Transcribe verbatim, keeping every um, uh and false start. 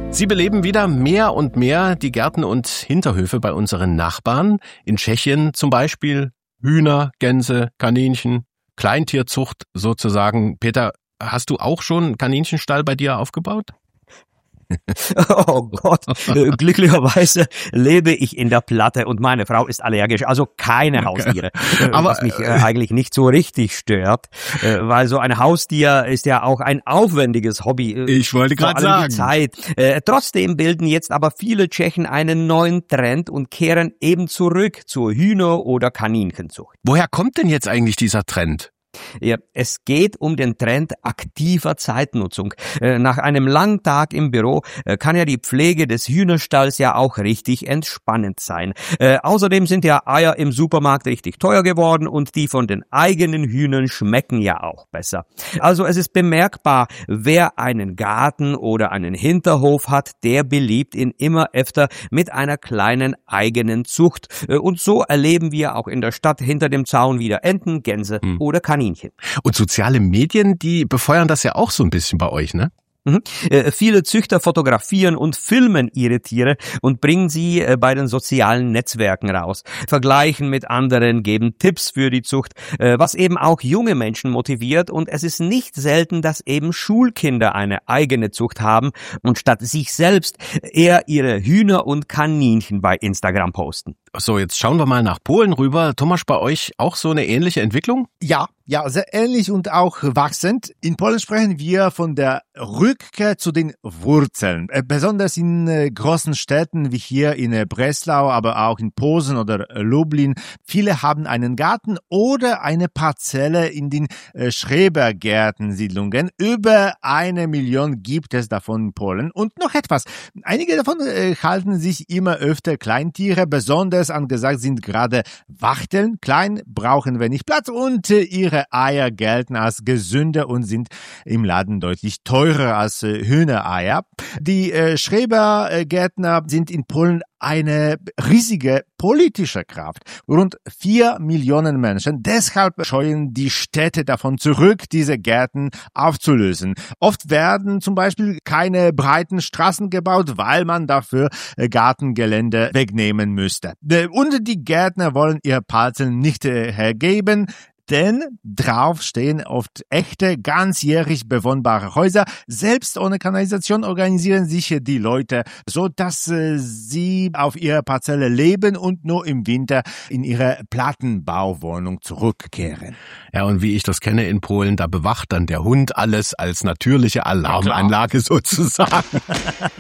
Sie beleben wieder mehr und mehr die Gärten und Hinterhöfe bei unseren Nachbarn. In Tschechien zum Beispiel Hühner, Gänse, Kaninchen, Kleintierzucht sozusagen. Peter, hast du auch schon einen Kaninchenstall bei dir aufgebaut? Oh Gott, glücklicherweise lebe ich in der Platte und meine Frau ist allergisch, also keine Haustiere. Aber was mich äh, eigentlich nicht so richtig stört, äh, weil so ein Haustier ist ja auch ein aufwendiges Hobby. Äh, ich wollte gerade sagen. Die Zeit. Äh, trotzdem bilden jetzt aber viele Tschechen einen neuen Trend und kehren eben zurück zur Hühner- oder Kaninchenzucht. Woher kommt denn jetzt eigentlich dieser Trend? Ja, es geht um den Trend aktiver Zeitnutzung. Äh, nach einem langen Tag im Büro äh, kann ja die Pflege des Hühnerstalls ja auch richtig entspannend sein. Äh, außerdem sind ja Eier im Supermarkt richtig teuer geworden und die von den eigenen Hühnern schmecken ja auch besser. Also es ist bemerkbar, wer einen Garten oder einen Hinterhof hat, der beliebt ihn immer öfter mit einer kleinen eigenen Zucht. Äh, und so erleben wir auch in der Stadt hinter dem Zaun wieder Enten, Gänse hm. oder Kaninchen. Und soziale Medien, die befeuern das ja auch so ein bisschen bei euch, ne? Mhm. Äh, viele Züchter fotografieren und filmen ihre Tiere und bringen sie äh, bei den sozialen Netzwerken raus. Vergleichen mit anderen, geben Tipps für die Zucht, äh, was eben auch junge Menschen motiviert. Und es ist nicht selten, dass eben Schulkinder eine eigene Zucht haben und statt sich selbst eher ihre Hühner und Kaninchen bei Instagram posten. So, jetzt schauen wir mal nach Polen rüber. Thomas, bei euch auch so eine ähnliche Entwicklung? Ja, ja, sehr ähnlich und auch wachsend. In Polen sprechen wir von der Rückkehr zu den Wurzeln. Besonders in äh, großen Städten wie hier in äh, Breslau, aber auch in Posen oder äh, Lublin. Viele haben einen Garten oder eine Parzelle in den äh, Schrebergärtensiedlungen. Über eine Million gibt es davon in Polen. Und noch etwas. Einige davon äh, halten sich immer öfter Kleintiere. Besonders angesagt sind gerade Wachteln. Klein, brauchen wenig Platz und äh, ihre Eier gelten als gesünder und sind im Laden deutlich teurer als äh, Hühnereier. Die äh, Schrebergärtner sind in Polen eine riesige politische Kraft. Rund vier Millionen Menschen. Deshalb scheuen die Städte davon zurück, diese Gärten aufzulösen. Oft werden zum Beispiel keine breiten Straßen gebaut, weil man dafür Gartengelände wegnehmen müsste. Und die Gärtner wollen ihr Parzeln nicht hergeben, denn drauf stehen oft echte, ganzjährig bewohnbare Häuser. Selbst ohne Kanalisation organisieren sich die Leute so, dass äh, sie auf ihrer Parzelle leben und nur im Winter in ihre Plattenbauwohnung zurückkehren. Ja, und wie ich das kenne in Polen, da bewacht dann der Hund alles als natürliche Alarmanlage sozusagen.